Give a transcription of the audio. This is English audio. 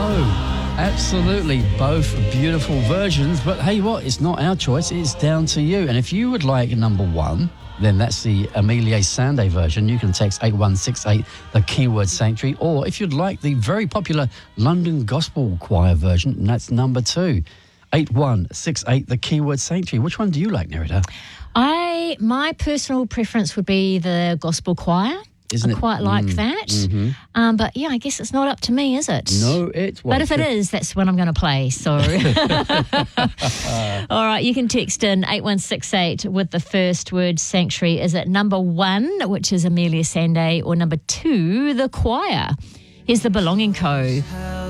Absolutely, both beautiful versions, but hey, what? It's not our choice, it's down to you. And if you would like number one, then that's the Amelia Sande version. You can text 8168, the keyword Sanctuary, or if you'd like the very popular London Gospel Choir version, and that's number two, 8168, the keyword Sanctuary. Which one do you like, Nerida? My personal preference would be the Gospel Choir. Isn't it? I quite like that. Mm-hmm. But yeah, I guess it's not up to me, is it? No, it won't. But if it is, that's when I'm going to play. So, all right, you can text in 8168 with the first word Sanctuary. Is it number one, which is Amelia Sande, or number two, the choir? Here's the Belonging Co.